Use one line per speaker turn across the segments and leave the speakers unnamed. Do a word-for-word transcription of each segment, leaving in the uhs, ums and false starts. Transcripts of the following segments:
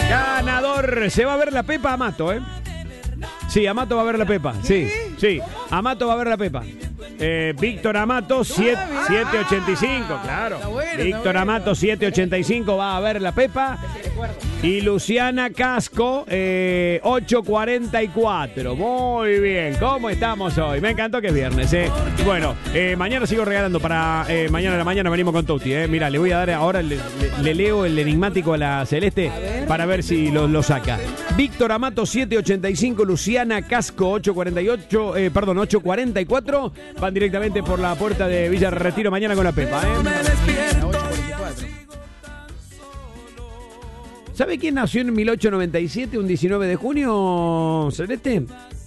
Ganador. Se va a ver la Pepa Amato, ¿eh? Sí, Amato va a ver la Pepa. Sí, sí. Amato va a ver la Pepa. Eh, Víctor Amato, siete ochenta y cinco, claro.
Bueno,
Víctor
bueno.
Amato, siete ochenta y cinco, va a ver la Pepa. Y Luciana Casco, eh, ocho cuarenta y cuatro. Muy bien, ¿cómo estamos hoy? Me encantó que es viernes, ¿eh? Bueno, eh, mañana sigo regalando para... Eh, mañana a la mañana venimos con Tuti, ¿eh? Mira, le voy a dar ahora, le, le- le leo el enigmático a la Celeste para ver si lo, lo saca. Víctor Amato, siete ochenta y cinco. Luciana Casco, ocho cuarenta y ocho. Eh, perdón, ocho cuarenta y cuatro. Van directamente por la puerta de Villa Retiro mañana con la Pepa, ¿eh?
ocho cuarenta y cuatro.
¿Sabe quién nació en mil ochocientos noventa y siete, un diecinueve de junio, Celeste?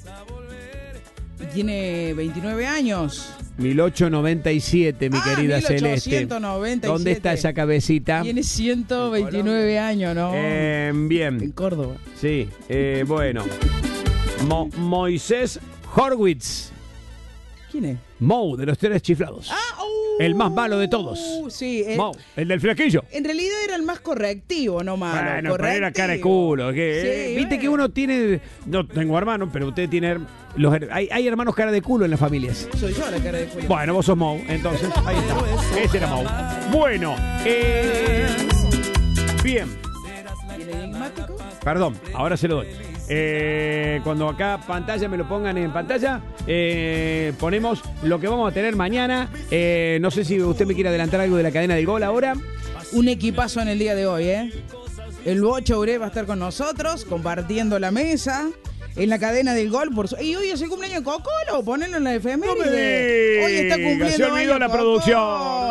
Tiene veintinueve años.
mil ochocientos noventa y siete, mi
Ah,
querida Celeste.
mil ochocientos noventa y siete.
¿Dónde está esa cabecita?
Tiene ciento veintinueve años, ¿no?
Eh,
En
bien,
Córdoba.
sí, eh, bueno. Mo- Moisés Horwitz.
¿Quién es?
Moe, de los tres chiflados.
Ah, uh,
El más malo de todos.
Sí, el-
Moe, el del flaquillo.
en realidad era el más correctivo, no malo.
Bueno, pero era cara de
correctivo.
culo. Que,
Sí,
eh, Viste
bueno.
que uno tiene... No tengo hermanos, pero usted tiene... her- Los, her- hay, hay hermanos cara de culo en las familias.
Soy yo la cara de culo.
Bueno, vos sos Moe, entonces. Ahí está. Ese era Moe. Bueno, eh, bien.
¿Y el enigmático?
Perdón, ahora se lo doy. Eh, cuando acá pantalla me lo pongan en pantalla, eh, ponemos lo que vamos a tener mañana. Eh, no sé si usted me quiere adelantar algo de la cadena del gol ahora.
Un equipazo en el día de hoy, ¿eh? El Bocho Ure va a estar con nosotros, compartiendo la mesa. En la cadena del gol. Por su... Y hoy es el cumpleaños de Cocolo, ponelo en la efeméride.
No me
Hoy está
diga,
cumpliendo
se olvidó
años
la producción.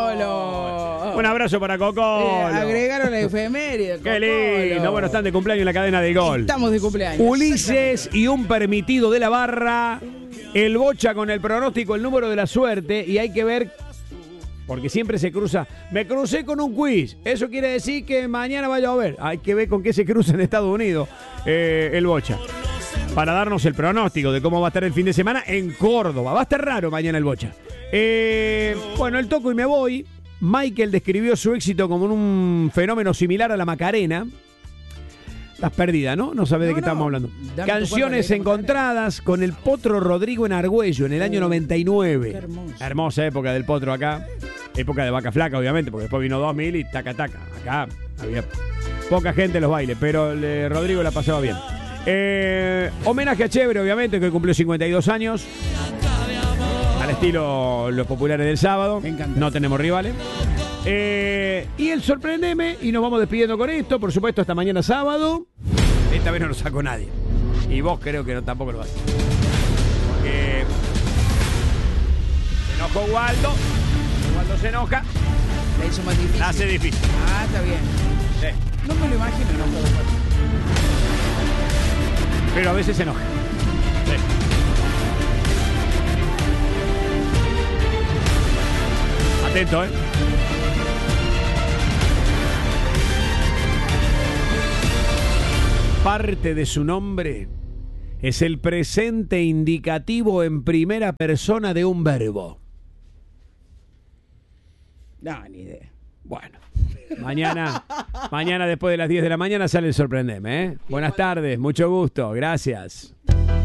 Cocolo.
Un abrazo para Coco.
Eh, agregaron la efeméride.
Qué lindo.
Cocolo.
Bueno, están de cumpleaños en la cadena del gol.
Estamos de cumpleaños.
Ulises y un permitido de la barra. El Bocha con el pronóstico, el número de la suerte. Y hay que ver, porque siempre se cruza. Me crucé con un quiz. Eso quiere decir que mañana va a llover. Hay que ver con qué se cruza en Estados Unidos eh, el Bocha. Para darnos el pronóstico de cómo va a estar el fin de semana en Córdoba. Va a estar raro mañana el Bocha. Eh, bueno, el toco y me voy. Michael describió su éxito como un fenómeno similar a la Macarena. Estás perdida, ¿no? No sabes de
No,
qué
no.
estamos hablando.
Dame tu cuenta,
Canciones
leí la
encontradas con el Potro Rodrigo en Argüello en el año noventa y nueve.
Qué hermoso.
Hermosa época del Potro acá. Época de Vaca Flaca, obviamente, porque después vino dos mil y taca, taca. Acá había poca gente en los bailes, pero el, eh, Rodrigo la pasaba bien. Eh, homenaje a Chévere, obviamente, que cumplió cincuenta y dos años. Al estilo Los Populares del Sábado.
Me encanta.
No tenemos rivales. Eh, y el sorprendeme, y nos vamos despidiendo con esto. Por supuesto, hasta mañana sábado. Esta vez no lo sacó nadie. Y vos creo que no, tampoco lo vas a hacer. Porque se enojó Waldo. Waldo se enoja.
La hizo más difícil.
La hace difícil.
Ah, está bien.
Sí.
No me lo imagino, no.
Pero a veces se enoja. Sí. Atento, ¿eh? Parte de su nombre es el presente indicativo en primera persona de un verbo.
No, ni idea.
Bueno, mañana, mañana después de las diez de la mañana sale el sorprendeme, ¿eh? Buenas tardes, mucho gusto, gracias.